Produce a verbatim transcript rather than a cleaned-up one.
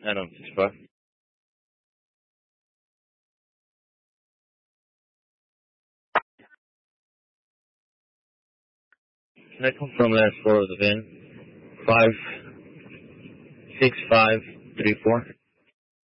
I know, sixty-five. Can I confirm last four of the V I N? Five six five three four.